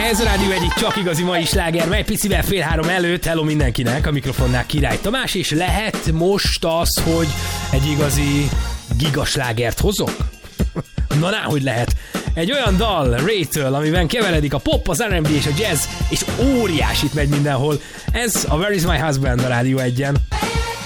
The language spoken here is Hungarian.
Ez a Rádió egyik csak igazi mai sláger, mely picivel 2:30 előtt. Hello mindenkinek, a mikrofonnál Király Tamás, és lehet most az, hogy egy igazi gigaslágert hozok? Na, hogy lehet. Egy olyan dal Ray-től, amiben keveredik a pop, az R&B és a jazz, és óriásit megy mindenhol. Ez a Where is my husband a Rádió 1-en.